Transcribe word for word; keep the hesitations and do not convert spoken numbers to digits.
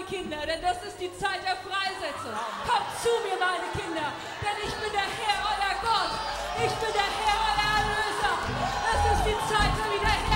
Kinder, denn das ist die Zeit der Freisetzung. Kommt zu mir, meine Kinder, denn ich bin der Herr, euer Gott. Ich bin der Herr, euer Erlöser. Es ist die Zeit der Wiederherstellung.